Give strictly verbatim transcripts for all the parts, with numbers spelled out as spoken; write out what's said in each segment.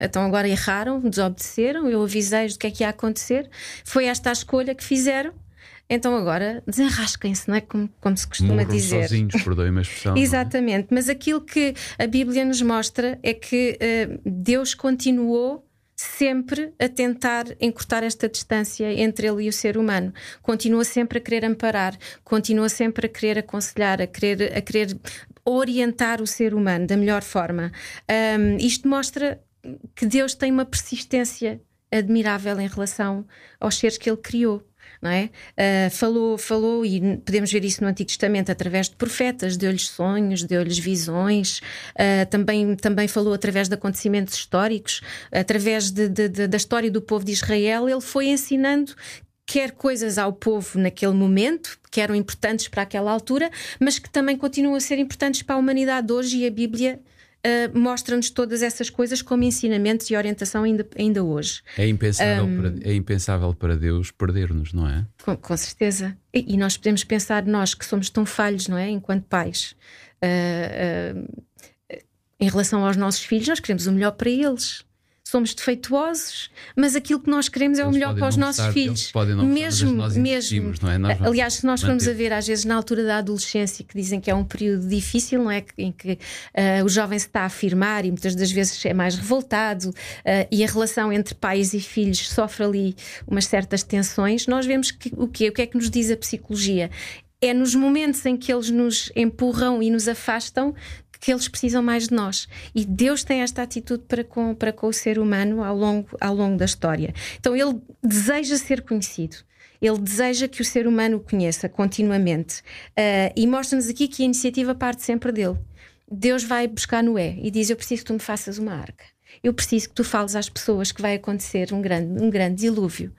Então agora erraram, desobedeceram, eu avisei-os do que é que ia acontecer. Foi esta a escolha que fizeram. Então agora desenrasquem-se, não é? Como, como se costuma Morram dizer. sozinhos, perdoem-me a expressão. Exatamente, mas aquilo que a Bíblia nos mostra é que uh, Deus continuou sempre a tentar encurtar esta distância entre ele e o ser humano. Continua sempre a querer amparar, continua sempre a querer aconselhar, a querer, a querer orientar o ser humano da melhor forma. Um, isto mostra que Deus tem uma persistência admirável em relação aos seres que ele criou. Não é? Uh, falou, falou, e podemos ver isso no Antigo Testamento através de profetas, deu-lhes sonhos, deu-lhes visões, uh, também, também falou através de acontecimentos históricos, através de, de, de, da história do povo de Israel. Ele foi ensinando quer coisas ao povo naquele momento, que eram importantes para aquela altura, mas que também continuam a ser importantes para a humanidade hoje, e a Bíblia Uh, mostra-nos todas essas coisas como ensinamentos e orientação ainda, ainda hoje. É impensável, um, para, é impensável para Deus perder-nos, não é? Com, com certeza. E, e nós podemos pensar, nós que somos tão falhos, não é? Enquanto pais, uh, uh, em relação aos nossos filhos, nós queremos o melhor para eles. Somos defeituosos, mas aquilo que nós queremos é eles o melhor para os nossos gostar, filhos. Não mesmo, nós mesmo. Não é? Nós Aliás, se nós formos manter. a ver, às vezes, na altura da adolescência, que dizem que é um período difícil, não é? Em que uh, o jovem se está a afirmar e muitas das vezes é mais revoltado, uh, e a relação entre pais e filhos sofre ali umas certas tensões. Nós vemos que o quê? O que é que nos diz a psicologia? É nos momentos em que eles nos empurram e nos afastam que eles precisam mais de nós. E Deus tem esta atitude para com, para com o ser humano ao longo, ao longo da história. Então ele deseja ser conhecido. Ele deseja que o ser humano o conheça continuamente. Uh, e mostra-nos aqui que a iniciativa parte sempre dele. Deus vai buscar Noé e diz: eu preciso que tu me faças uma arca. Eu preciso que tu fales às pessoas que vai acontecer um grande, um grande dilúvio.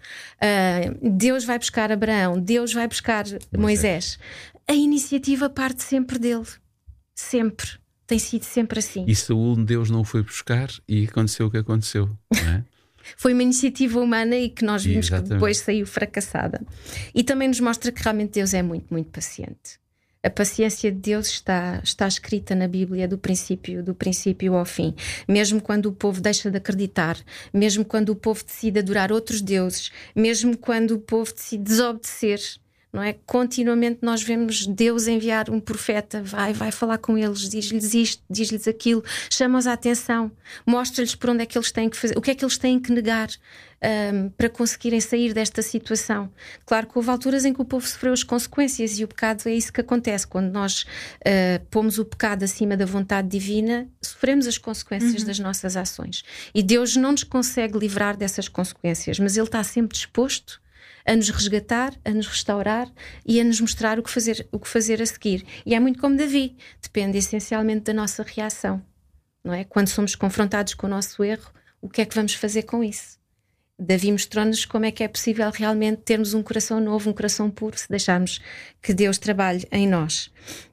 Uh, Deus vai buscar Abraão. Deus vai buscar Moisés. Moisés. A iniciativa parte sempre dele. Sempre. Tem sido sempre assim. E Saúl, Deus não o foi buscar e aconteceu o que aconteceu, não é? Foi uma iniciativa humana e que nós vimos Exatamente. que depois saiu fracassada. E também nos mostra que realmente Deus é muito, muito paciente. A paciência de Deus está, está escrita na Bíblia do princípio, do princípio ao fim. Mesmo quando o povo deixa de acreditar, mesmo quando o povo decide adorar outros deuses, mesmo quando o povo decide desobedecer, não é? Continuamente nós vemos Deus enviar um profeta, vai, vai falar com eles, diz-lhes isto, diz-lhes aquilo, chama-os a atenção, mostra-lhes por onde é que eles têm que fazer, o que é que eles têm que negar um, para conseguirem sair desta situação. Claro que houve alturas em que o povo sofreu as consequências, e o pecado é isso que acontece. Quando nós uh, pomos o pecado acima da vontade divina, sofremos as consequências uhum. das nossas ações. E Deus não nos consegue livrar dessas consequências, mas Ele está sempre disposto a nos resgatar, a nos restaurar e a nos mostrar o que fazer, o que fazer a seguir. E é muito como Davi, depende essencialmente da nossa reação, não é? Quando somos confrontados com o nosso erro, o que é que vamos fazer com isso? Davi mostrou-nos como é que é possível realmente termos um coração novo, um coração puro, se deixarmos que Deus trabalhe em nós.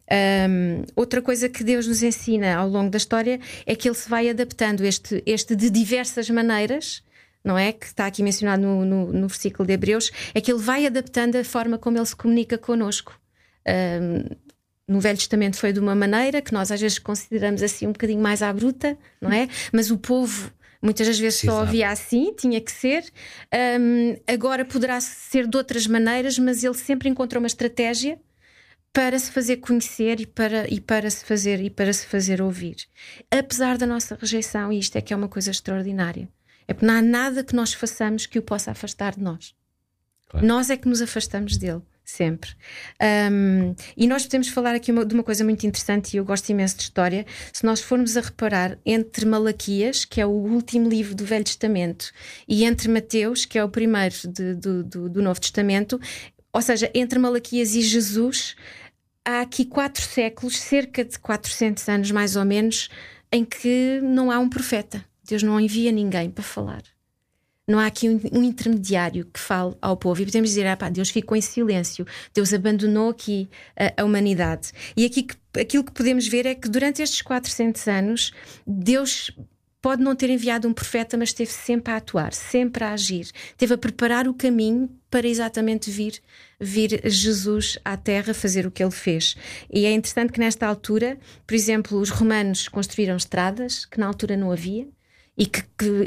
Um, outra coisa que Deus nos ensina ao longo da história é que Ele se vai adaptando, este, este de diversas maneiras, não é? Que está aqui mencionado no, no, no versículo de Hebreus, é que Ele vai adaptando a forma como Ele se comunica connosco. Um, no Velho Testamento foi de uma maneira que nós às vezes consideramos assim um bocadinho mais à bruta, não é? Mas o povo muitas das vezes só havia assim, tinha que ser. Um, agora poderá ser de outras maneiras, mas Ele sempre encontrou uma estratégia para se fazer conhecer e para, e para se fazer, e para se fazer ouvir. Apesar da nossa rejeição, e isto é que é uma coisa extraordinária. É porque não há nada que nós façamos que o possa afastar de nós. Claro. Nós é que nos afastamos dele, sempre. Um, e nós podemos falar aqui uma, de uma coisa muito interessante, e eu gosto imenso de história. Se nós formos a reparar entre Malaquias, que é o último livro do Velho Testamento, e entre Mateus, que é o primeiro de, do, do, do Novo Testamento, ou seja, entre Malaquias e Jesus, há aqui quatro séculos, cerca de quatrocentos anos mais ou menos, em que não há um profeta. Deus não envia ninguém para falar. Não há aqui um, um intermediário que fale ao povo. E podemos dizer, ah, pá, Deus ficou em silêncio. Deus abandonou aqui a, a humanidade. E aqui que, aquilo que podemos ver é que durante estes quatrocentos anos, Deus pode não ter enviado um profeta, mas esteve sempre a atuar, sempre a agir. Esteve a preparar o caminho para exatamente vir, vir Jesus à Terra fazer o que Ele fez. E é interessante que nesta altura, por exemplo, os romanos construíram estradas que na altura não havia. E que, que